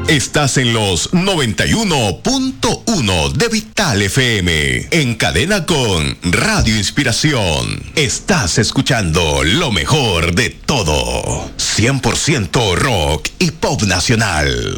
Estás en los 91.1 de Vital FM, en cadena con Radio Inspiración. Estás escuchando lo mejor de todo. 100% rock y pop nacional.